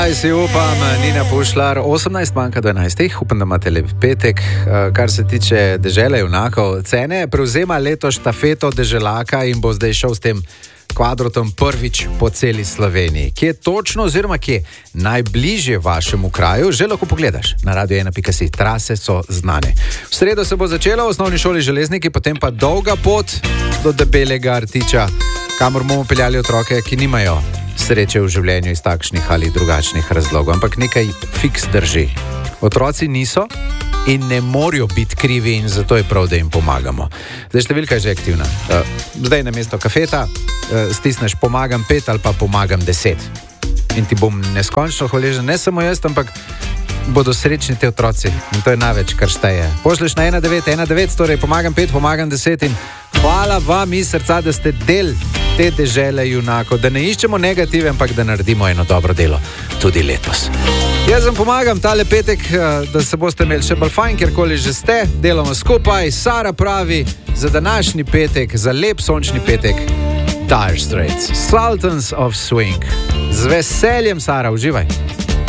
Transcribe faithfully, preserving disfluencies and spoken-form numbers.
Kaj si upam, Nina Pušlar, osemnajst manjka dvanajst, upam, da imate lep petek. Kar se tiče dežele junakov, Cene prevzema leto štafeto deželaka in bo zdaj šel s tem kvadrotom prvič po celi Sloveniji. Kje točno oziroma kje najbližje vašemu kraju, že lahko pogledaš na radio ena pika si. Trase so znane. V sredo se bo začela v osnovni šoli Železniki, potem pa dolga pot do debelega Rtiča, kamor bomo peljali otroke, ki nimajo sreče v življenju iz takšnih ali drugačnih razlogov. Ampak nekaj fiks drži. Otroci niso in ne morajo biti krivi in zato je prav, da jim pomagamo. Zdaj, številka je že aktivna. Zdaj na mesto kafeta stisneš pomagam pet ali pa pomagam deset. In ti bom neskončno hvaležen, ne samo jaz, ampak bodo srečni te otroci. In to je največ, kar šteje. Pošleš na ena devet ena devet, torej pomagam pet, pomagam deset in hvala vam iz srca, da ste del te dežele junakov, da ne iščemo negative, ampak da naredimo eno dobro delo tudi letos. Jaz vam pomagam tale petek, da se boste imeli še bolj fajn, kjerkoli že ste, delamo skupaj. Sara pravi za današnji petek, za lep sončni petek, Dire Straits, Sultans of Swing. Z veseljem, Sara, uživaj.